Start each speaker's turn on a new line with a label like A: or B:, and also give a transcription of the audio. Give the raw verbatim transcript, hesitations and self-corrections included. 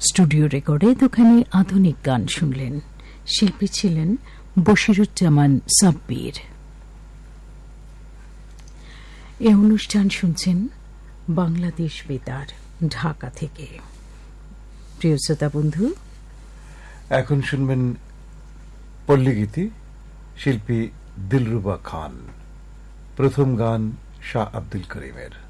A: Studio রেকর্ডে দুখানি আধুনিক গান শুনলেন। শিল্পী ছিলেন বশিরুজ্জামান সাব্বির। এ অনুষ্ঠান শুনছেন বাংলাদেশ বেতার ঢাকা থেকে। প্রিয় শ্রোতা বন্ধু,
B: এখন শুনবেন পল্লীগীতি, শিল্পী দিলরুবা খান। প্রথম গান শাহ আব্দুল করিমের।